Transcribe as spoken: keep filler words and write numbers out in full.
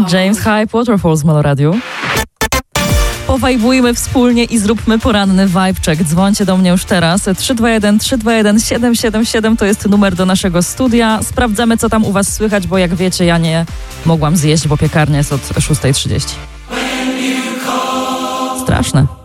James Hype, Waterfalls w Meloradiu. Powajbujmy wspólnie i zróbmy poranny vibe check. Dzwońcie do mnie już teraz. trzy dwa jeden trzy dwa jeden siedem siedem siedem to jest numer do naszego studia. Sprawdzamy, co tam u was słychać, bo jak wiecie, ja nie mogłam zjeść, bo piekarnia jest od szósta trzydzieści. Straszne.